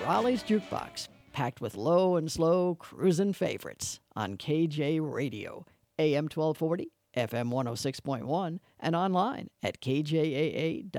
Raleigh's Jukebox, packed with low and slow cruisin' favorites on KJ Radio, AM 1240, FM 106.1, and online at kjaa.com.